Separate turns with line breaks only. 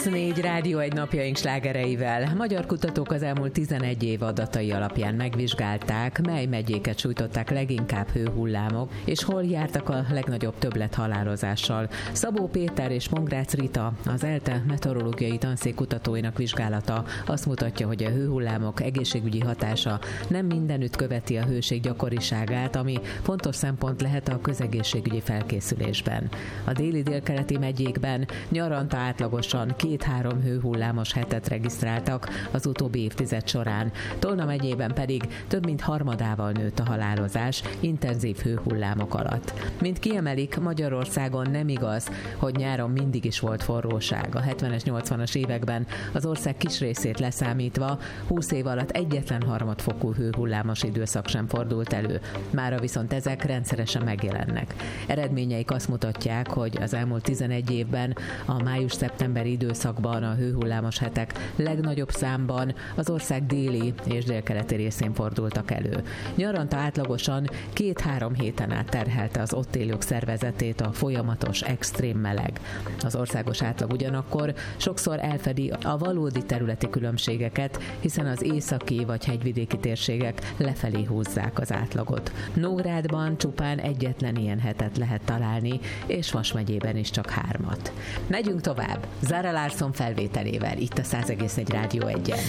4 Rádió egy napjaink slágereivel. Magyar kutatók az elmúlt 11 év adatai alapján megvizsgálták, mely megyéket sújtották leginkább hőhullámok, és hol jártak a legnagyobb többlethalálozással. Szabó Péter és Mongrác Rita, az ELTE meteorológiai tanszék kutatóinak vizsgálata azt mutatja, hogy a hőhullámok egészségügyi hatása nem mindenütt követi a hőség gyakoriságát, ami fontos szempont lehet a közegészségügyi felkészülésben. A déli-délkeleti megyékben nyaranta átlagosan 2-3 hőhullámos hetet regisztráltak az utóbbi évtized során. Tolna megyében pedig több mint harmadával nőtt a halálozás intenzív hőhullámok alatt. Mint kiemelik, Magyarországon nem igaz, hogy nyáron mindig is volt forróság. A 70-es, 80-as években az ország kis részét leszámítva 20 év alatt egyetlen harmadfokú hőhullámos időszak sem fordult elő. Mára viszont ezek rendszeresen megjelennek. Eredményeik azt mutatják, hogy az elmúlt 11 évben a május-szeptemberi időszakban a hőhullámos hetek legnagyobb számban az ország déli és délkeleti részén fordultak elő. Nyaranta átlagosan 2-3 héten át terhelte az ott élők szervezetét a folyamatos extrém meleg. Az országos átlag ugyanakkor sokszor elfedi a valódi területi különbségeket, hiszen az északi vagy hegyvidéki térségek lefelé húzzák az átlagot. Nógrádban csupán egyetlen ilyen hetet lehet találni, és Vas megyében is csak 3-at. Megyünk tovább. Zara Larsson felvételével itt a 100,1 Rádió 1-en.